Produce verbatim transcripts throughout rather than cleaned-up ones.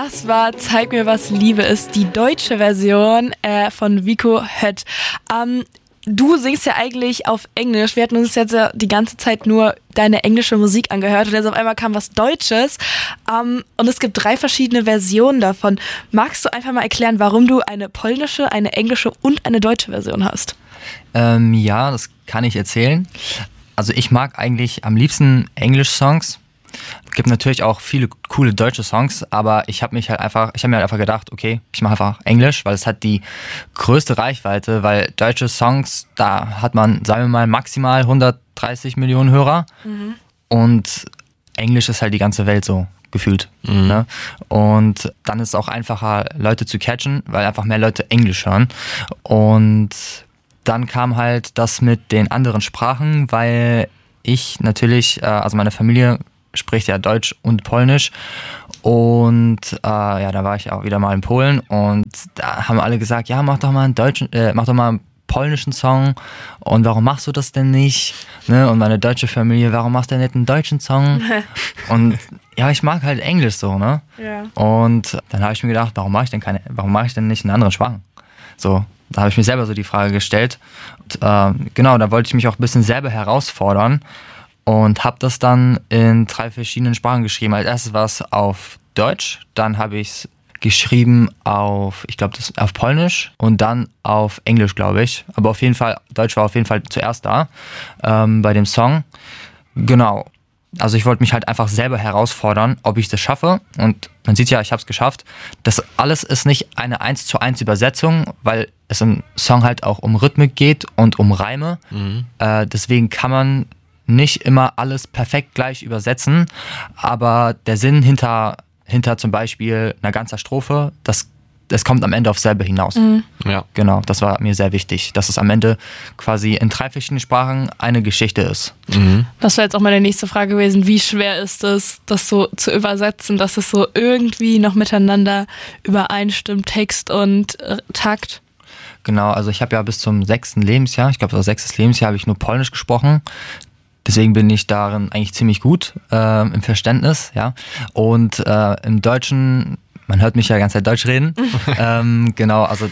Das war Zeig mir, was Liebe ist, die deutsche Version äh, von Vico Hött. Ähm, du singst ja eigentlich auf Englisch. Wir hatten uns jetzt ja die ganze Zeit nur deine englische Musik angehört und jetzt auf einmal kam was Deutsches. Ähm, und es gibt drei verschiedene Versionen davon. Magst du einfach mal erklären, warum du eine polnische, eine englische und eine deutsche Version hast? Ähm, ja, das kann ich erzählen. Also ich mag eigentlich am liebsten Englisch-Songs. Es gibt natürlich auch viele coole deutsche Songs, aber ich habe mich halt einfach, ich habe mir halt einfach gedacht, okay, ich mache einfach Englisch, weil es hat die größte Reichweite, weil deutsche Songs, da hat man, sagen wir mal, maximal hundertdreißig Millionen Hörer mhm. und Englisch ist halt die ganze Welt so gefühlt. Mhm. Ne? Und dann ist es auch einfacher, Leute zu catchen, weil einfach mehr Leute Englisch hören. Und dann kam halt das mit den anderen Sprachen, weil ich natürlich, also meine Familie spricht ja Deutsch und Polnisch und äh, ja, da war ich auch wieder mal in Polen und da haben alle gesagt, ja, mach doch mal einen deutschen, äh, mach doch mal einen polnischen Song und warum machst du das denn nicht? Ne? Und meine deutsche Familie, warum machst du denn nicht einen deutschen Song? Und ja, ich mag halt Englisch so, ne? Ja. Und dann habe ich mir gedacht, warum mache ich denn keine, warum mache ich denn nicht in anderen Sprachen? So, da habe ich mir selber so die Frage gestellt. Und, äh, genau, da wollte ich mich auch ein bisschen selber herausfordern. Und habe das dann in drei verschiedenen Sprachen geschrieben. Als erstes war es auf Deutsch, dann habe ich es geschrieben auf, ich glaube, das auf Polnisch und dann auf Englisch, glaube ich. Aber auf jeden Fall, Deutsch war auf jeden Fall zuerst da ähm, bei dem Song. Genau. Also ich wollte mich halt einfach selber herausfordern, ob ich das schaffe. Und man sieht ja, ich habe es geschafft. Das alles ist nicht eine eins zu eins Übersetzung, weil es im Song halt auch um Rhythmik geht und um Reime. Mhm. Äh, deswegen kann man nicht immer alles perfekt gleich übersetzen, aber der Sinn hinter, hinter zum Beispiel einer ganzen Strophe, das, das kommt am Ende aufs selbe hinaus. Mhm. Ja. Genau, das war mir sehr wichtig, dass es am Ende quasi in drei verschiedenen Sprachen eine Geschichte ist. Mhm. Das wäre jetzt auch meine nächste Frage gewesen, wie schwer ist es, das so zu übersetzen, dass es so irgendwie noch miteinander übereinstimmt, Text und äh, Takt? Genau, also ich habe ja bis zum sechsten Lebensjahr, ich glaube, das sechstes Lebensjahr habe ich nur Polnisch gesprochen. Deswegen bin ich darin eigentlich ziemlich gut äh, im Verständnis, ja. Und äh, im Deutschen, man hört mich ja die ganze Zeit Deutsch reden. ähm, genau, also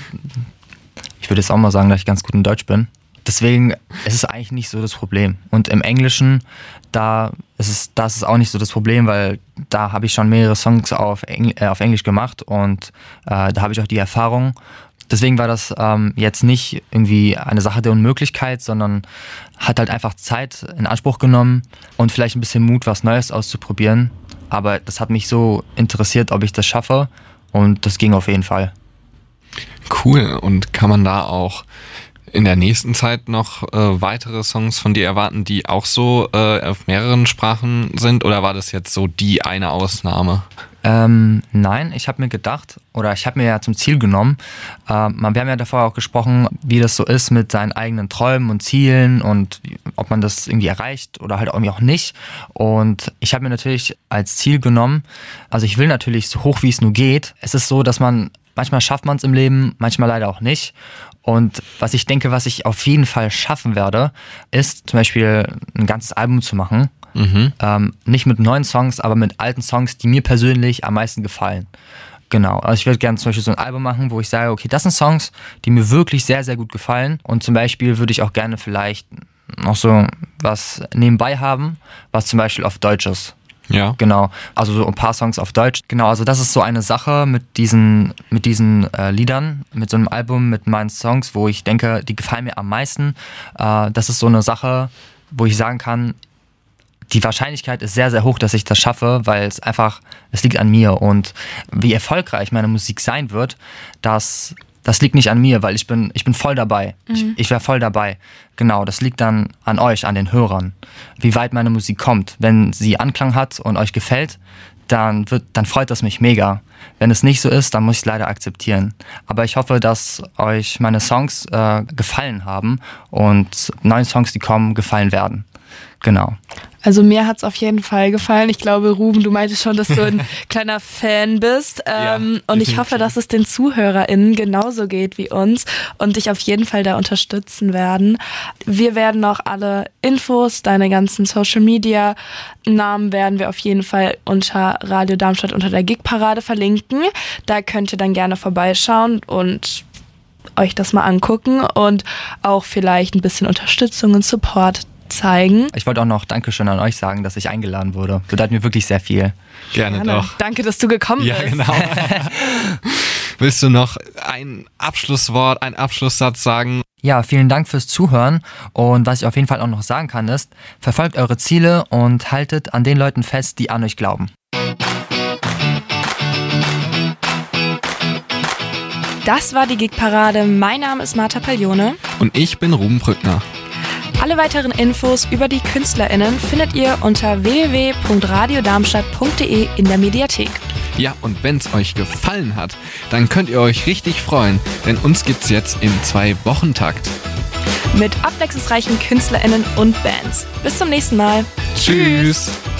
ich würde jetzt auch mal sagen, dass ich ganz gut in Deutsch bin. Deswegen ist es eigentlich nicht so das Problem. Und im Englischen, da ist es, das ist auch nicht so das Problem, weil da habe ich schon mehrere Songs auf, Engl- äh, auf Englisch gemacht und äh, da habe ich auch die Erfahrung. Deswegen war das ähm, jetzt nicht irgendwie eine Sache der Unmöglichkeit, sondern hat halt einfach Zeit in Anspruch genommen und vielleicht ein bisschen Mut, was Neues auszuprobieren. Aber das hat mich so interessiert, ob ich das schaffe und das ging auf jeden Fall. Cool. Und kann man da auch in der nächsten Zeit noch äh, weitere Songs von dir erwarten, die auch so äh, auf mehreren Sprachen sind? Oder war das jetzt so die eine Ausnahme? Ähm, nein, ich habe mir gedacht, oder ich habe mir ja zum Ziel genommen, äh, wir haben ja davor auch gesprochen, wie das so ist mit seinen eigenen Träumen und Zielen und ob man das irgendwie erreicht oder halt irgendwie auch nicht. Und ich habe mir natürlich als Ziel genommen, also ich will natürlich so hoch wie es nur geht. Es ist so, dass man, manchmal schafft man es im Leben, manchmal leider auch nicht. Und was ich denke, was ich auf jeden Fall schaffen werde, ist zum Beispiel ein ganzes Album zu machen. Mhm. Ähm, nicht mit neuen Songs, aber mit alten Songs, die mir persönlich am meisten gefallen. Genau, also ich würde gerne zum Beispiel so ein Album machen, wo ich sage, okay, das sind Songs, die mir wirklich sehr, sehr gut gefallen. Und zum Beispiel würde ich auch gerne vielleicht noch so was nebenbei haben, was zum Beispiel auf Deutsch ist. Ja. Genau, also so ein paar Songs auf Deutsch. Genau, also das ist so eine Sache mit diesen, mit diesen äh, Liedern, mit so einem Album, mit meinen Songs, wo ich denke, die gefallen mir am meisten. Äh, das ist so eine Sache, wo ich sagen kann, die Wahrscheinlichkeit ist sehr, sehr hoch, dass ich das schaffe, weil es einfach, es liegt an mir. Und wie erfolgreich meine Musik sein wird, das, das liegt nicht an mir, weil ich bin, ich bin voll dabei. Mhm. Ich, ich wäre voll dabei. Genau, das liegt dann an euch, an den Hörern. Wie weit meine Musik kommt. Wenn sie Anklang hat und euch gefällt, dann, wird, dann freut das mich mega. Wenn es nicht so ist, dann muss ich es leider akzeptieren. Aber ich hoffe, dass euch meine Songs äh, gefallen haben und neue Songs, die kommen, gefallen werden. Genau. Also mir hat's auf jeden Fall gefallen. Ich glaube, Ruben, du meintest schon, dass du ein kleiner Fan bist. Ja, ähm, und ich hoffe, dass es den ZuhörerInnen genauso geht wie uns und dich auf jeden Fall da unterstützen werden. Wir werden auch alle Infos, deine ganzen Social Media Namen werden wir auf jeden Fall unter Radio Darmstadt unter der Gigparade verlinken. Da könnt ihr dann gerne vorbeischauen und euch das mal angucken und auch vielleicht ein bisschen Unterstützung und Support zeigen. Ich wollte auch noch Dankeschön an euch sagen, dass ich eingeladen wurde. Bedeutet mir wirklich sehr viel. Gerne, Gerne. doch. Danke, dass du gekommen ja, bist. Genau. Willst du noch ein Abschlusswort, einen Abschlusssatz sagen? Ja, vielen Dank fürs Zuhören. Und was ich auf jeden Fall auch noch sagen kann, ist, verfolgt eure Ziele und haltet an den Leuten fest, die an euch glauben. Das war die Gigparade. Mein Name ist Marta Paglione. Und ich bin Ruben Brückner. Alle weiteren Infos über die KünstlerInnen findet ihr unter w w w punkt radio darmstadt punkt d e in der Mediathek. Ja, und wenn es euch gefallen hat, dann könnt ihr euch richtig freuen, denn uns gibt's jetzt im Zwei-Wochen-Takt. Mit abwechslungsreichen KünstlerInnen und Bands. Bis zum nächsten Mal. Tschüss.